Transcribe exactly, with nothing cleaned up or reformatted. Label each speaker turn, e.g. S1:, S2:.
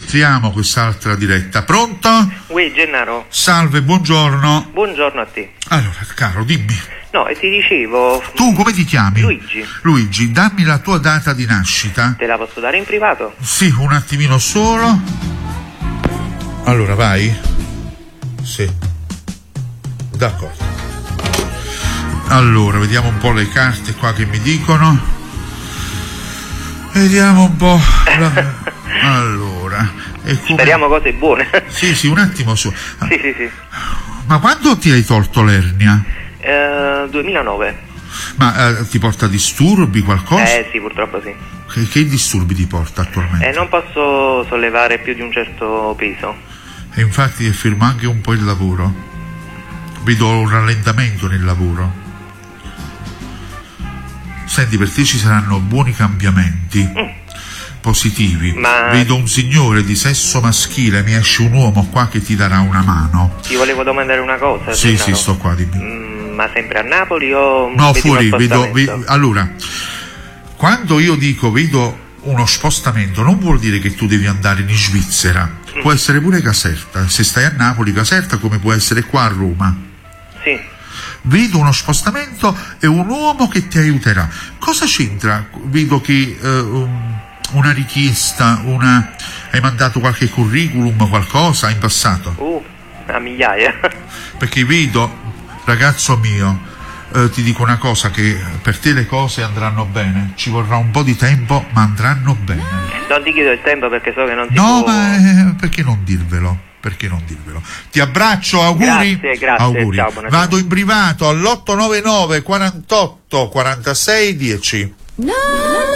S1: entriamo quest'altra diretta. Pronto?
S2: Ui, Gennaro.
S1: Salve, buongiorno.
S2: Buongiorno a te.
S1: Allora, caro, dimmi.
S2: No, e ti dicevo...
S1: Tu come ti chiami?
S2: Luigi.
S1: Luigi, dammi la tua data di nascita.
S2: Te la posso dare in privato?
S1: Sì, un attimino solo. Allora, vai. Sì. D'accordo. Allora, vediamo un po' le carte qua che mi dicono. Vediamo un po'. La... Allora. È come...
S2: Speriamo cose buone.
S1: Sì, sì, un attimo su.
S2: Sì, sì, sì.
S1: Ma quando ti hai tolto l'ernia?
S2: Uh, duemilanove.
S1: Ma eh, ti porta disturbi, qualcosa?
S2: Eh sì, purtroppo sì.
S1: Che, che disturbi ti porta attualmente?
S2: Eh, non posso sollevare più di un certo peso.
S1: E infatti è fermo anche un po' il lavoro. Vedo un rallentamento nel lavoro. Senti, per te ci saranno buoni cambiamenti. Mm. Positivi.
S2: Ma...
S1: Vedo un signore di sesso maschile, mi esce un uomo qua che ti darà una mano.
S2: Ti volevo domandare una cosa.
S1: Sì,
S2: Gennaro.
S1: sì, sto qua, dimmi.
S2: Mm, ma sempre a Napoli o...
S1: No, fuori, vedo, vedo... Allora, quando io dico vedo uno spostamento, non vuol dire che tu devi andare in Svizzera. Mm. Può essere pure Caserta. Se stai a Napoli, Caserta, come può essere qua a Roma.
S2: Sì.
S1: Vedo uno spostamento e un uomo che ti aiuterà. Cosa c'entra? Vedo che... Uh, um, una richiesta, una hai mandato qualche curriculum, qualcosa in passato?
S2: Uh, a migliaia.
S1: Perché vedo, ragazzo mio, eh, ti dico una cosa, che per te le cose andranno bene, ci vorrà un po' di tempo, ma andranno bene.
S2: Non ti chiedo il tempo perché so che non ti
S1: No,
S2: può...
S1: ma eh, perché non dirvelo? Perché non dirvelo? Ti abbraccio, auguri.
S2: Grazie, grazie.
S1: Auguri.
S2: Ciao,
S1: vado in privato all'otto nove nove quarantotto quarantasei dieci. No!